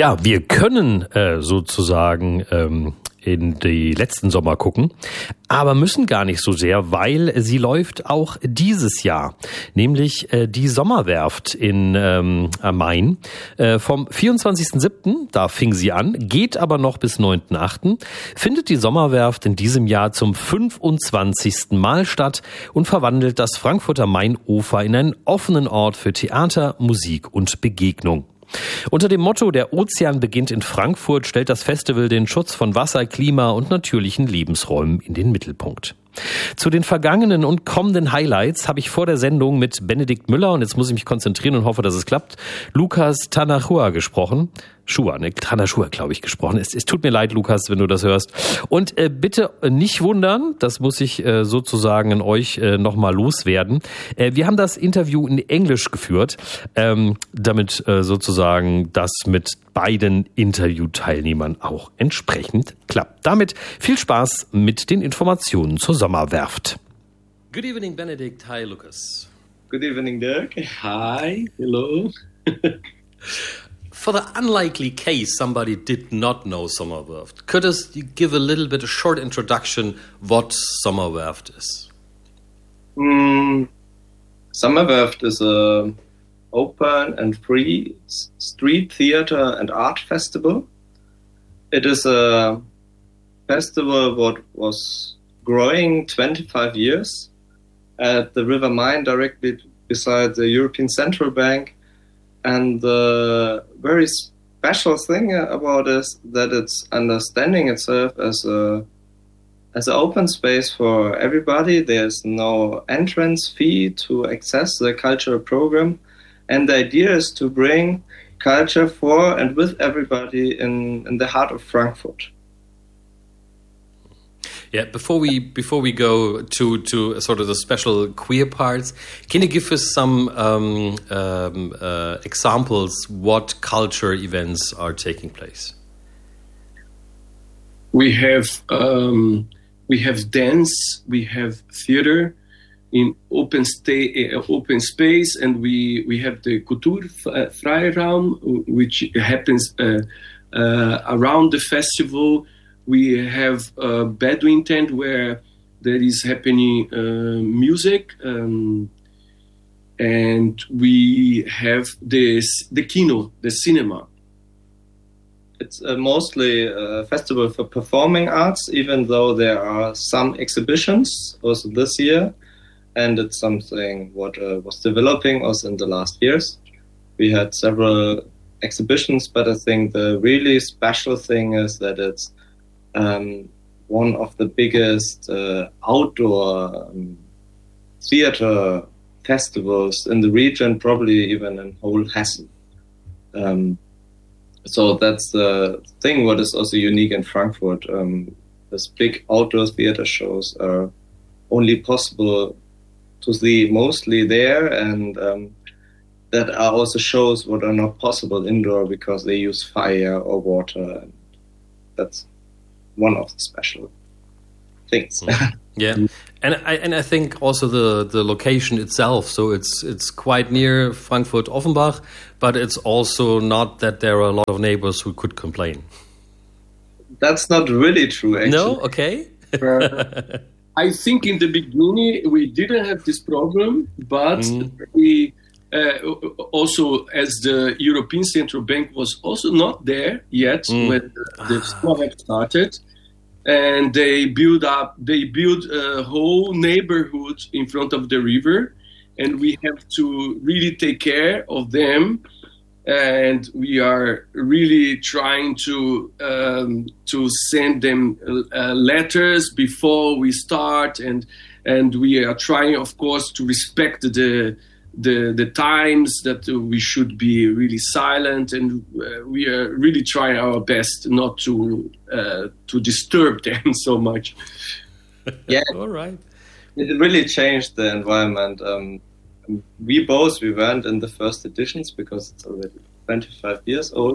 Ja, wir können sozusagen in die letzten Sommer gucken, aber müssen gar nicht so sehr, weil sie läuft auch dieses Jahr, nämlich die Sommerwerft am Main. Vom 24.07., da fing sie an, geht aber noch bis 9.08., findet die Sommerwerft in diesem Jahr zum 25. Mal statt und verwandelt das Frankfurter Mainufer in einen offenen Ort für Theater, Musik und Begegnung. Unter dem Motto "Der Ozean beginnt in Frankfurt" stellt das Festival den Schutz von Wasser, Klima und natürlichen Lebensräumen in den Mittelpunkt. Zu den vergangenen und kommenden Highlights habe ich vor der Sendung mit Benedikt Müller, und jetzt muss ich mich konzentrieren und hoffe, dass es klappt, Lukas Tanachua gesprochen. Tanachua, glaube ich, gesprochen. Es tut mir leid, Lukas, wenn du das hörst. Und bitte nicht wundern, das muss ich sozusagen an euch nochmal loswerden. Wir haben das Interview in Englisch geführt, damit sozusagen das mit beiden Interviewteilnehmern auch entsprechend klappt. Damit viel Spaß mit den Informationen zur Sommerwerft. Good evening, Benedict. Hi, Lucas. Good evening, Dirk. Hi. Hello. For the unlikely case somebody did not know Sommerwerft, could you give a little bit a short introduction what Sommerwerft is? Sommerwerft is a open and free street theater and art festival. It is a festival what was growing 25 years at the River Main, directly beside the European Central Bank. And the very special thing about it is that it's understanding itself as an open space for everybody. There's no entrance fee to access the cultural program. And the idea is to bring culture for and with everybody in the heart of Frankfurt. Yeah, before we go to sort of the special queer parts, can you give us some examples what culture events are taking place? We have dance, we have theater in open space, and we have the Kulturfreiraum, which happens around the festival. We have a Bedouin tent where there is happening music, and we have the kino, the cinema. It's mostly a festival for performing arts, even though there are some exhibitions also this year, and it's something what was developing also in the last years. We had several exhibitions, but I think the really special thing is that it's one of the biggest outdoor theater festivals in the region, probably even in whole Hessen. So that's the thing what is also unique in Frankfurt. These big outdoor theater shows are only possible to see mostly there, and that are also shows what are not possible indoor because they use fire or water, and that's one of the special things. Yeah, and I think also the location itself. So it's quite near Frankfurt Offenbach, but it's also not that there are a lot of neighbors who could complain. That's not really true, actually. No, okay. I think in the beginning we didn't have this problem, but we also, as the European Central Bank was also not there yet when the project started, and they built a whole neighborhood in front of the river, and we have to really take care of them, and we are really trying to send them letters before we start, and we are trying, of course, to respect the times that we should be really silent, and we are really trying our best not to disturb them so much. Yeah, all right. It really changed the environment. We weren't in the first editions because it's already 25 years old.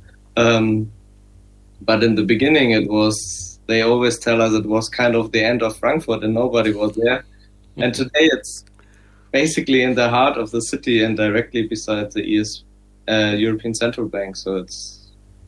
But in the beginning, they always tell us it was kind of the end of Frankfurt and nobody was there. And today it's basically in the heart of the city and directly beside the European Central Bank. So it's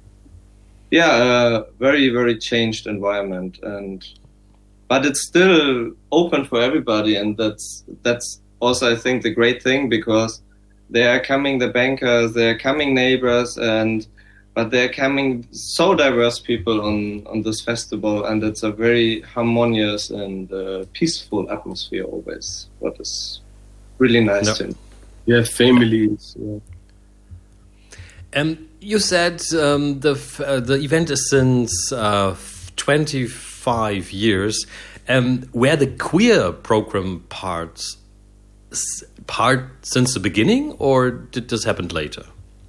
very, very changed environment, but it's still open for everybody, and that's also, I think, the great thing, because they are coming the bankers, they are coming neighbors, but they're coming so diverse people on this festival, and it's a very harmonious and peaceful atmosphere always, what is really nice to. Yeah, families. Yeah. You said the event is since 25 years. Were the queer program part since the beginning, or did this happen later?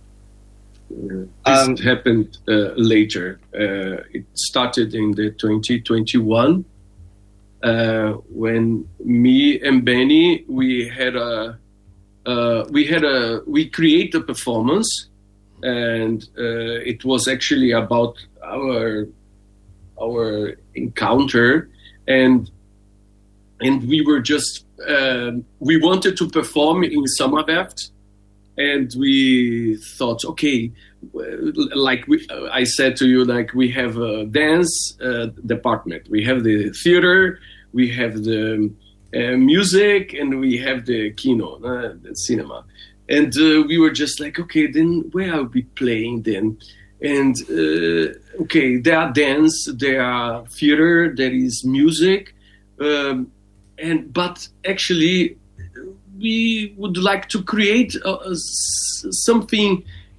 This happened later. It started in the 2021 when me and Benny we created a performance, and it was actually about our encounter, and we were just we wanted to perform in Sommerwerft. And we thought, okay, I said to you, like, we have a dance department, we have the theater, we have the music, and we have the kino, the cinema. And we were just like, okay, then where are we playing then? And okay, there are dance, there are theater, there is music, but actually, we would like to create something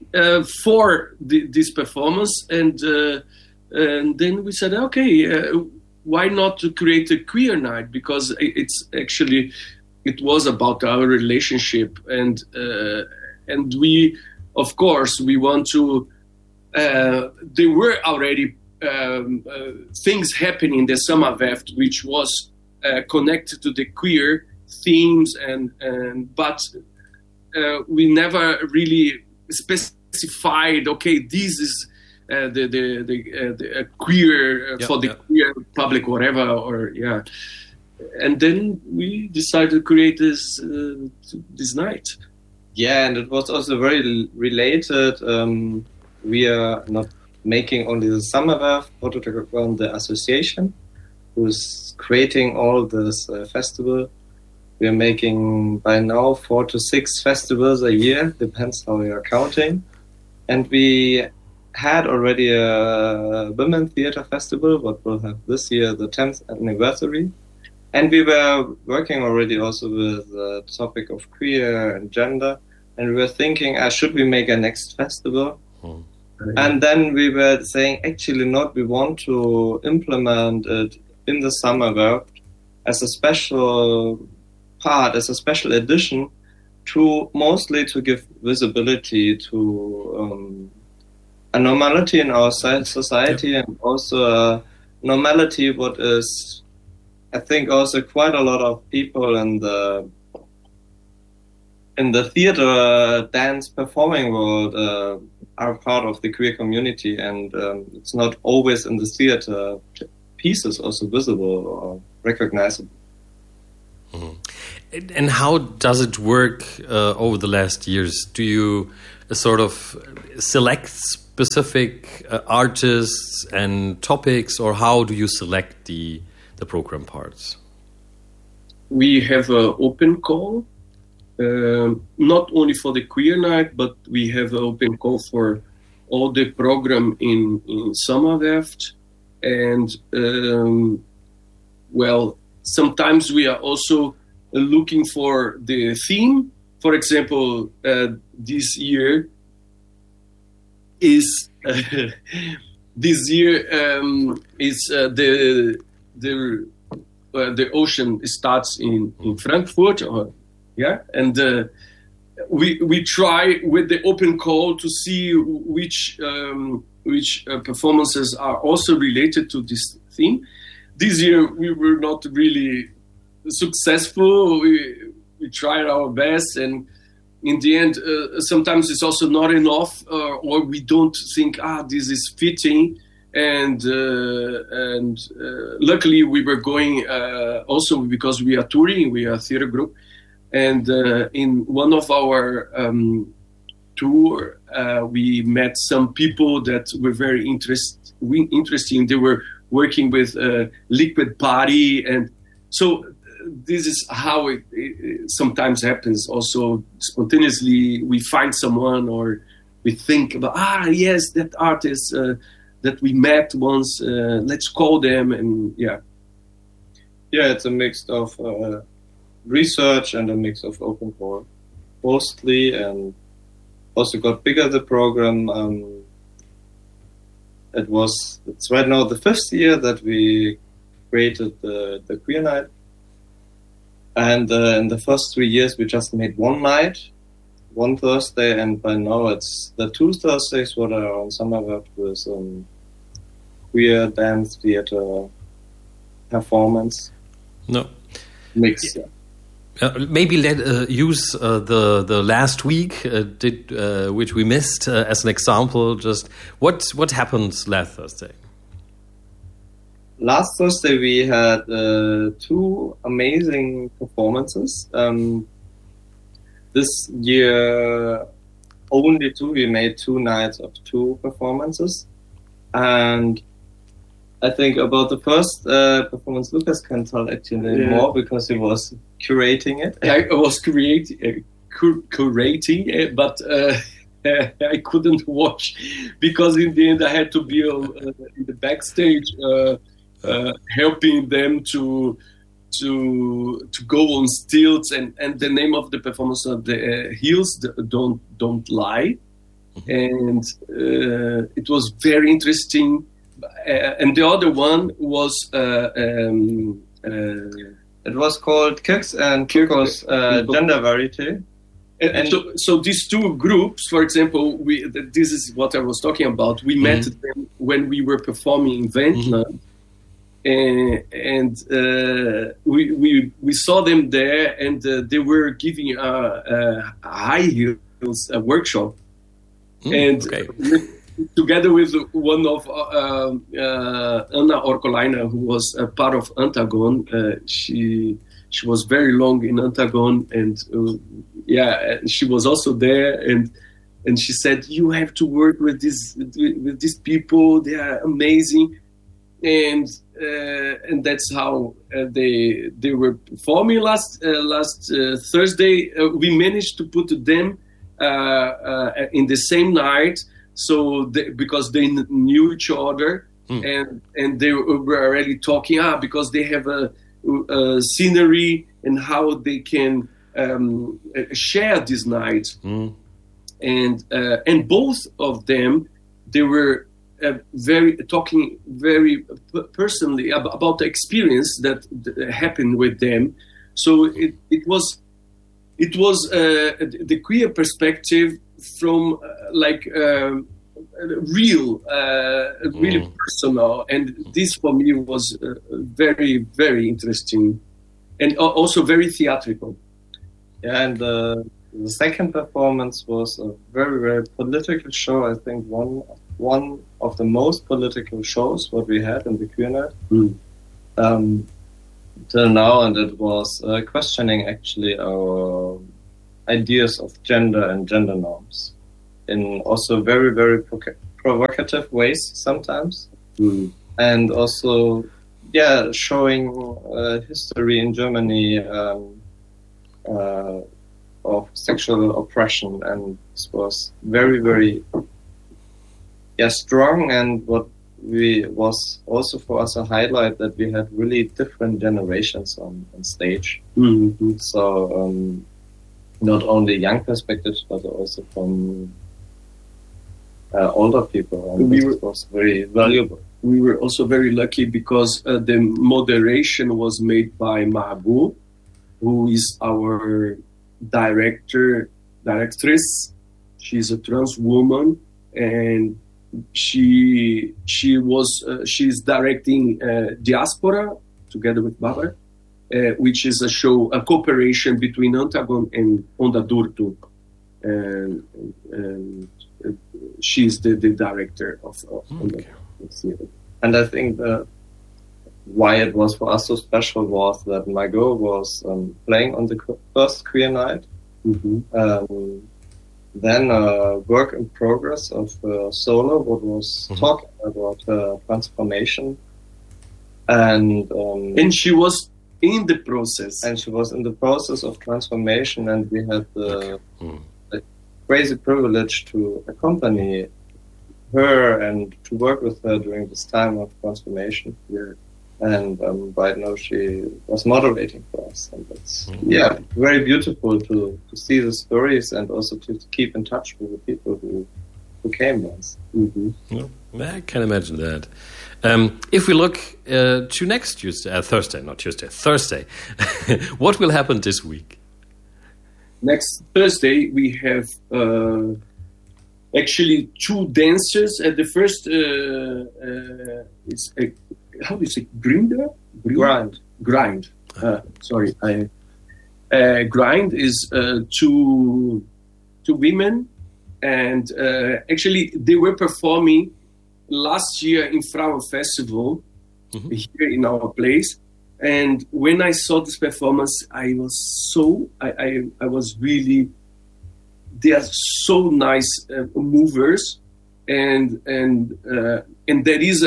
for this performance, and then we said, okay, why not to create a queer night? Because it was about our relationship, and we, of course, we want to. There were already things happening in the Sommerwerft, which was connected to the queer themes, but we never really specified. Okay, this is the queer for the queer public, whatever, or yeah. And then we decided to create this night. Yeah, and it was also very related. We are not making only the Sommerwerft Prototype, the association who's creating all this festival. We are making by now 4 to 6 festivals a year, depends how you are counting. And we had already a Women Theatre Festival, what will have this year the 10th anniversary. And we were working already also with the topic of queer and gender. And we were thinking, should we make a next festival? And then we were saying, actually not, we want to implement it in the Sommerwerft as a special part, as a special edition, mostly to give visibility to a normality in our society, and also a normality what is, I think, also quite a lot of people in the theater, dance, performing world are part of the queer community, and it's not always in the theater pieces also visible or recognizable. Mm-hmm. And how does it work over the last years? Do you sort of select specific artists and topics, or how do you select the program parts? We have an open call, not only for the queer night, but we have an open call for all the program in Sommerwerft. And sometimes we are also looking for the theme. For example, this year is the ocean starts in Frankfurt, and we try with the open call to see which performances are also related to this theme. This year we were not really successful. We tried our best, and in the end, sometimes it's also not enough, or we don't think this is fitting. And luckily we were going also because we are touring. We are a theater group, and in one of our tour, we met some people that were very interesting. They were working with liquid body, and so this is how it sometimes happens. Also, spontaneously, we find someone, or we think about, yes, that artist that we met once. Let's call them, and yeah, it's a mix of research and a mix of open call, mostly, and also got bigger the program. It's right now the 5th year that we created the Queer Night. And in the first 3 years, we just made one night, one Thursday, and by now it's the 2 Thursdays what are on Sommerwerft with queer dance, theater, performance. No. Mix, maybe let use the last week which we missed as an example. Just what happened last Thursday? Last Thursday we had 2 amazing performances. This year only 2. We made 2 nights of 2 performances, and I think about the first performance, Lucas can tell actually more because he was curating it. I was curating, but I couldn't watch because in the end I had to be in the backstage helping them to go on stilts, and the name of the performance of the Heels Don't Lie, and it was very interesting. And the other one was it was called Kicks and Kikos Gender Variety. And so these 2 groups, for example, this is what I was talking about. We met them when we were performing in Wendland, and we saw them there, and they were giving a high heels workshop, and. Together with one of Anna Orkolainen, who was a part of Antagon. She was very long in Antagon, and she was also there, and she said, you have to work with these people. They are amazing, and that's how they were performing last Thursday. We managed to put them in the same night. So because they knew each other, and they were already talking because they have a scenery and how they can share this night, and both of them, they were talking very personally about the experience that happened with them. So it was the queer perspective from really personal, and this for me was very, very interesting, and also very theatrical. Yeah, and the second performance was a very, very political show. I think one of the most political shows what we had in the Queer Night till now, and it was questioning actually our ideas of gender and gender norms in also very, very provocative ways sometimes, and also showing history in Germany of sexual oppression, and this was very, very strong, and what was also for us a highlight that we had really different generations on stage. So not only young perspectives, but also from older people, and it was very valuable. We were also very lucky because the moderation was made by Margot, who is our directress. She's a trans woman, and she's directing Diaspora together with Babar, which is a cooperation between Antagon and Onda Durtu, and she's the director of Onda. And I think why it was for us so special was that Margot was playing on the first Queer Night. then a work in progress of Solo, what was talking about transformation. And she was in the process. And she was in the process of transformation, and we had the crazy privilege to accompany her and to work with her during this time of transformation. Yeah. And right now she was moderating for us, and it's very beautiful to see the stories and also to keep in touch with the people who came once. Yeah, I can imagine that. If we look to next Thursday, what will happen this week? Next Thursday we have actually two dancers. At the first, it's a, how do you say, grind. Sorry, grind is two women, and actually they were performing last year in Frauen Festival here in our place. And when I saw this performance, I was really, they are so nice movers, and there is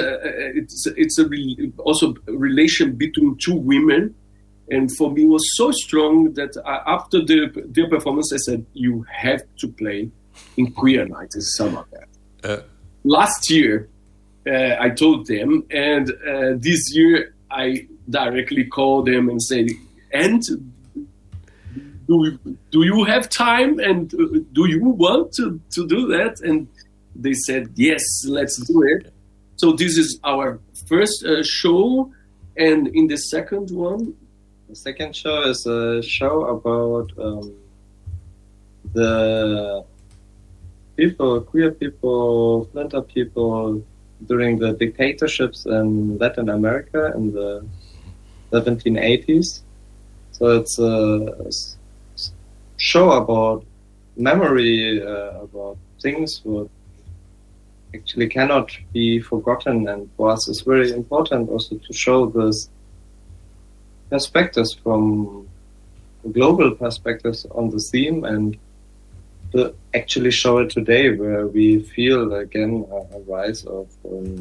also a relation between two women, and for me it was so strong that after their performance I said, you have to play in Queer Night in Sommerwerft. Last year I told them, and this year I directly called them and said, and do you have time, and do you want to do that? And they said, yes, let's do it. So this is our first show, and in the second one, the second show is a show about the people, queer people, splinter people during the dictatorships in Latin America in the 1780s. So it's a show about memory, about things that actually cannot be forgotten, and for us it's very important also to show this perspectives from global perspectives on the theme, and to actually show it today, where we feel again a rise of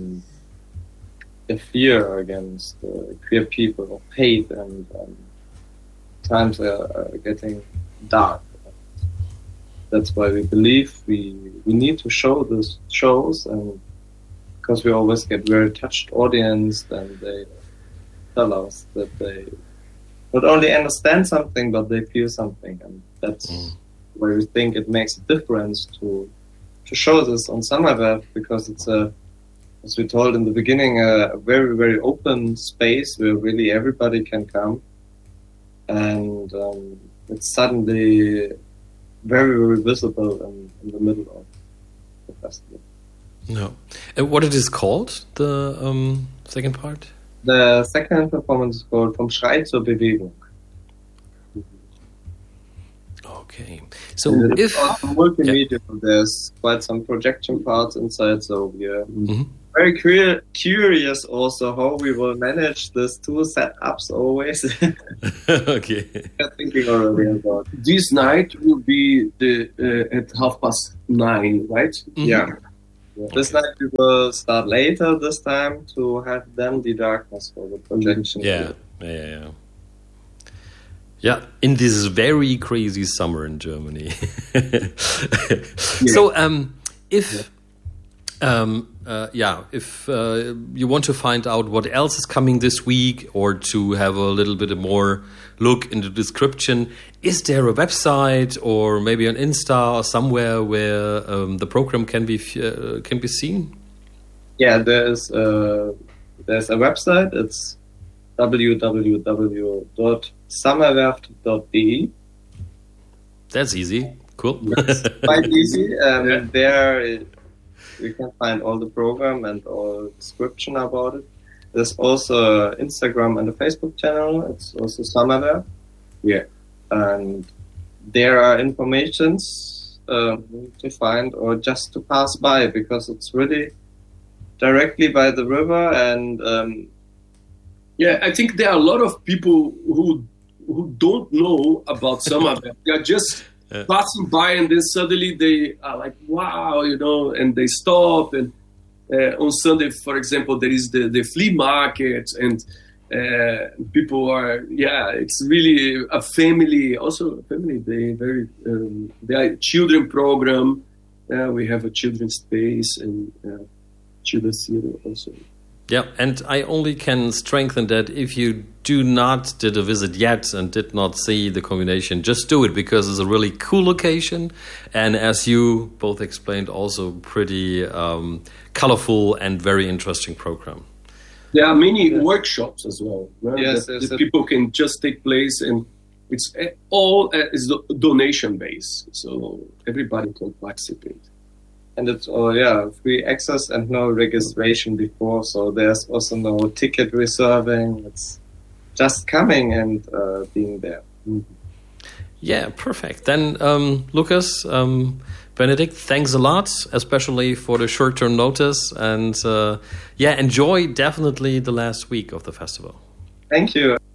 a fear against queer people, of hate, and times are getting dark. That's why we believe we need to show these shows, and because we always get very touched audience, and they tell us that they not only understand something, but they feel something, and that's why we think it makes a difference to show this on Sommerwerft, because it's as we told in the beginning, a very, very open space where really everybody can come, and it's suddenly very, very visible in the middle of the festival. No. And what it is called, the second part? The second performance is called Vom Schrei zur Bewegung. Okay. So if multimedia, there's quite some projection parts inside, so we're very curious also how we will manage these two setups always. Okay. I'm thinking already about this night will be at 9:30, right? Yeah. This night we will start later this time to have then the darkness for the projection. Yeah, in this very crazy summer in Germany. So, if you want to find out what else is coming this week, or to have a little bit more look into the description, is there a website or maybe an Insta or somewhere where the program can be seen? Yeah, there's a website. It's www.sommerwerft.de. That's easy. Cool. That's quite easy. There you can find all the program and all description about it. There's also Instagram and a Facebook channel. It's also Sommerwerft. Yeah. And there are informations to find or just to pass by, because it's really directly by the river, and I think there are a lot of people who don't know about Sommerwerft. They are just passing by, and then suddenly they are like, wow, and they stop. And on Sunday, for example, there is the flea market, and people are, it's really a family day, very, they are children program. We have a children's space and children's theater also. Yeah, and I only can strengthen that if you do not did a visit yet and did not see the combination, just do it, because it's a really cool location. And as you both explained, also pretty colorful and very interesting program. There are many workshops as well. Right? Yes, that people can just take place, and it's all is donation based, so everybody can participate. And it's free access and no registration before, so there's also no ticket reserving. It's just coming and being there. Mm-hmm. Yeah, perfect. Then Lucas, Benedict, thanks a lot, especially for the short-term notice, and enjoy definitely the last week of the festival. Thank you.